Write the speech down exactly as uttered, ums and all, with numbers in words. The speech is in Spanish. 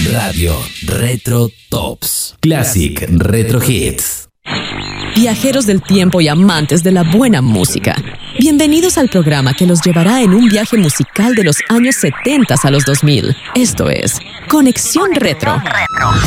Radio Retro Tops. Classic Retro Hits. Viajeros del tiempo y amantes de la buena música, bienvenidos al programa que los llevará en un viaje musical de los años setenta a los dos mil. Esto es Conexión Retro.